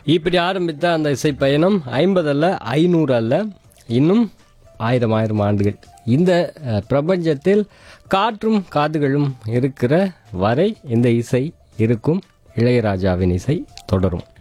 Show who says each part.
Speaker 1: இப்படி ஆரம்பித்த அந்த இசை பயணம் 50 அல்ல 500 அல்ல, இன்னும் 1000 ஆண்டுகள் இந்த பிரபஞ்சத்தில் காற்றும் காதுகளும் இருக்கிற வரை இந்த இசை இருக்கும். இளையராஜாவின் இசை தொடரும்.